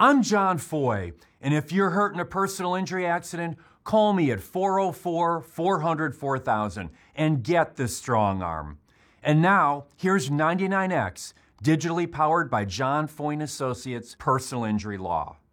I'm John Foy, and if you're hurt in a personal injury accident, call me at 404-400-4000 and get the strong arm. And now, here's 99X, digitally powered by John Foy & Associates Personal Injury Law.